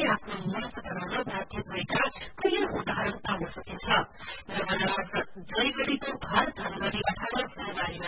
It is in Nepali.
आफ्नो मञ्च बनाउन बाध्य भएका कैयौं उदाहरण पाउन सकिन्छ। नवलपरासी जयगढ़ीको घर धनगढ़ी 18 फूलबारीमा